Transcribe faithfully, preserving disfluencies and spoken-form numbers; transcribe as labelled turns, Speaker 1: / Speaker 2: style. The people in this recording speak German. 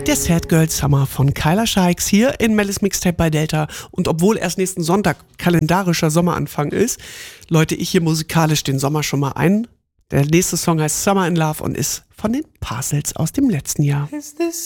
Speaker 1: Der Sad Girl Summer von Kyla Shikes hier in Mellis Mixtape bei Delta. Und obwohl erst nächsten Sonntag kalendarischer Sommeranfang ist, läute ich hier musikalisch den Sommer schon mal ein. Der nächste Song heißt Summer in Love und ist von den Parcels aus dem letzten Jahr.